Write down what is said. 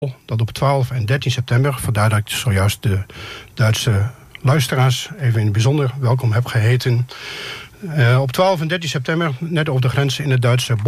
dat op 12 en 13 september... vandaar dat ik zojuist de Duitse luisteraars even in het bijzonder welkom heb geheten... op 12 en 13 september, net over de grens in het Duitse